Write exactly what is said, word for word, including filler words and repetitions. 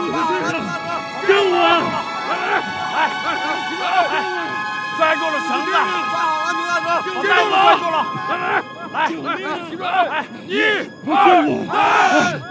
救我！ 来来来，拽住了绳子！ 安全大哥， 把大夫拽住了！来来来，一、二、三。